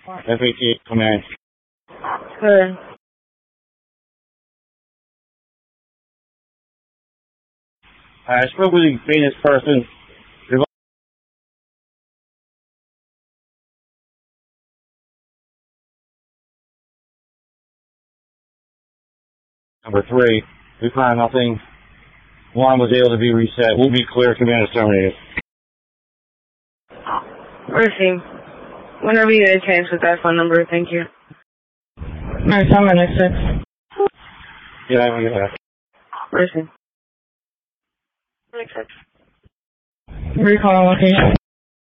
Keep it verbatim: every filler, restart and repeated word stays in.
F A T command. Good. I spoke with the Venus person. Number three, we found nothing. One was able to be reset. We'll be clear. Command is terminated. Mercy. Whenever you get a chance with that phone number, thank you. Alright, tell me next six. Yeah, I'm going to get that. Mercy. Next six. Recall location.